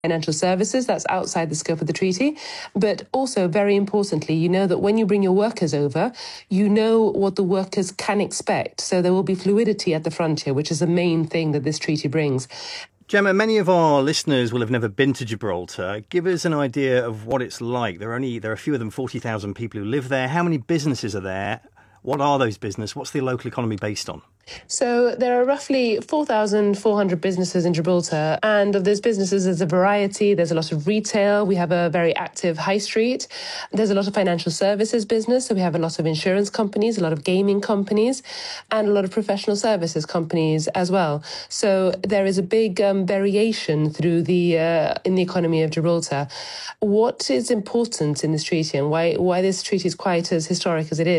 financial services. That's outside the scope of the treaty. But also, very importantly, you know that when you bring your workers over, you know what the workers can expect. So there will be fluidity at the frontier, which is the main thing that this treaty brings. Gemma, many of our listeners will have never been to Gibraltar. Give us an idea of what it's like. There are a few of them, 40,000 people who live there. How many businesses are there? What are those businesses? What's the local economy based on? So there are roughly 4,400 businesses in Gibraltar, and of those businesses, there's a variety. There's a lot of retail. We have a very active high street. There's a lot of financial services business. So we have a lot of insurance companies, a lot of gaming companies, and a lot of professional services companies as well. So there is a big variation through in the economy of Gibraltar. What is important in this treaty, and why this treaty is quite as historic as it